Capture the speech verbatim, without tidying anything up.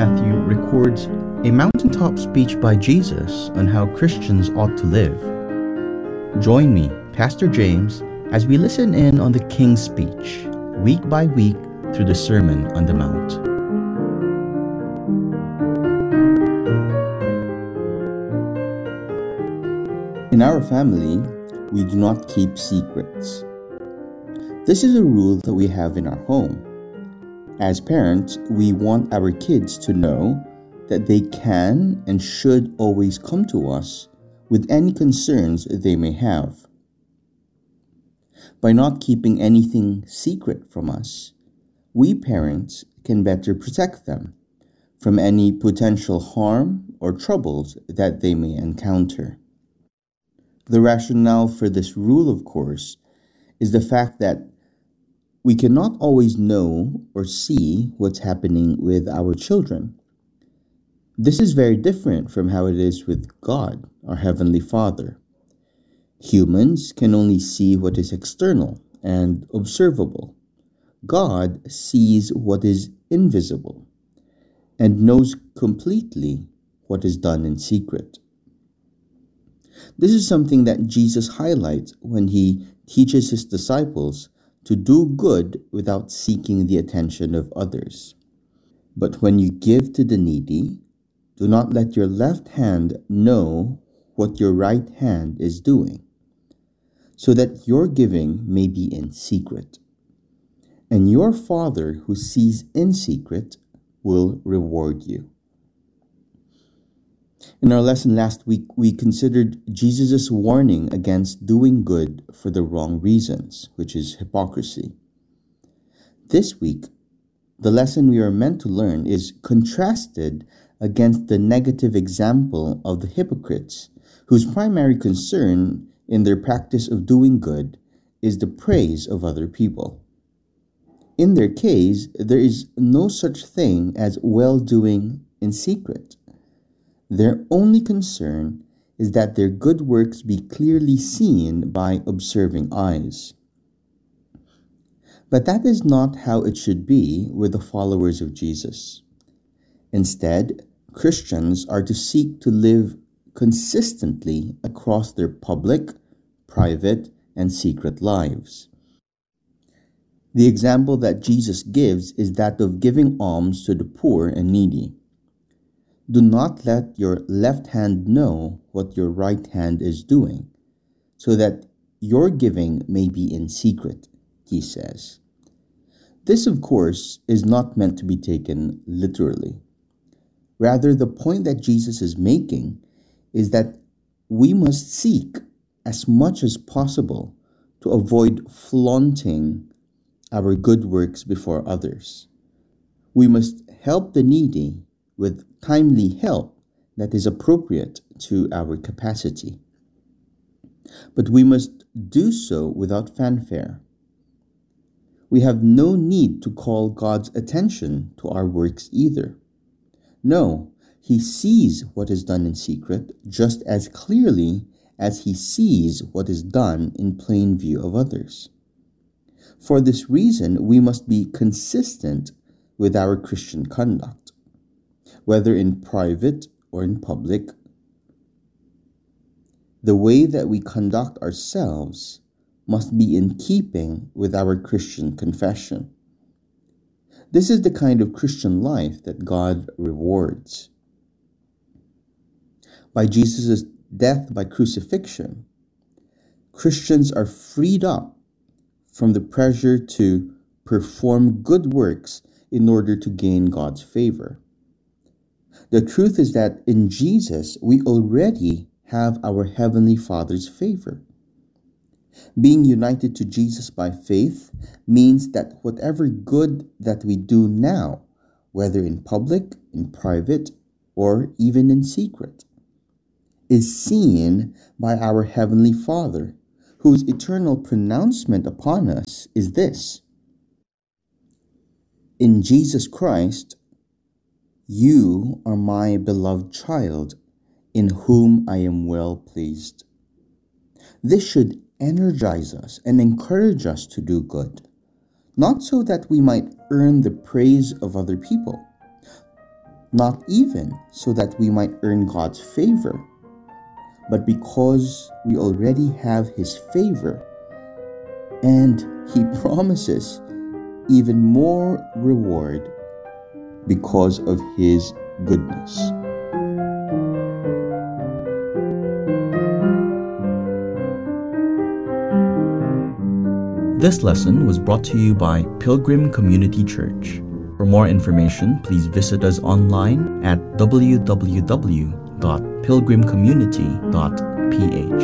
Matthew records a mountaintop speech by Jesus on how Christians ought to live. Join me, Pastor James, as we listen in on the King's speech, week by week through the Sermon on the Mount. In our family, we do not keep secrets. This is a rule that we have in our home. As parents, we want our kids to know that they can and should always come to us with any concerns they may have. By not keeping anything secret from us, we parents can better protect them from any potential harm or troubles that they may encounter. The rationale for this rule, of course, is the fact that we cannot always know or see what's happening with our children. This is very different from how it is with God, our Heavenly Father. Humans can only see what is external and observable. God sees what is invisible and knows completely what is done in secret. This is something that Jesus highlights when he teaches his disciples to do good without seeking the attention of others. But when you give to the needy, do not let your left hand know what your right hand is doing, so that your giving may be in secret. And your Father who sees in secret will reward you. In our lesson last week, we considered Jesus' warning against doing good for the wrong reasons, which is hypocrisy. This week, the lesson we are meant to learn is contrasted against the negative example of the hypocrites, whose primary concern in their practice of doing good is the praise of other people. In their case, there is no such thing as well-doing in secret. Their only concern is that their good works be clearly seen by observing eyes. But that is not how it should be with the followers of Jesus. Instead, Christians are to seek to live consistently across their public, private, and secret lives. The example that Jesus gives is that of giving alms to the poor and needy. Do not let your left hand know what your right hand is doing, so that your giving may be in secret, he says. This, of course, is not meant to be taken literally. Rather, the point that Jesus is making is that we must seek as much as possible to avoid flaunting our good works before others. We must help the needy with timely help that is appropriate to our capacity. But we must do so without fanfare. We have no need to call God's attention to our works either. No, he sees what is done in secret just as clearly as he sees what is done in plain view of others. For this reason, we must be consistent with our Christian conduct, whether in private or in public. The way that we conduct ourselves must be in keeping with our Christian confession. This is the kind of Christian life that God rewards. By Jesus' death by crucifixion, Christians are freed up from the pressure to perform good works in order to gain God's favor. The truth is that in Jesus, we already have our Heavenly Father's favor. Being united to Jesus by faith means that whatever good that we do now, whether in public, in private, or even in secret, is seen by our Heavenly Father, whose eternal pronouncement upon us is this: in Jesus Christ, you are my beloved child, in whom I am well pleased. This should energize us and encourage us to do good, not so that we might earn the praise of other people, not even so that we might earn God's favor, but because we already have His favor, and He promises even more reward because of His goodness. This lesson was brought to you by Pilgrim Community Church. For more information, please visit us online at w w w dot pilgrim community dot p h.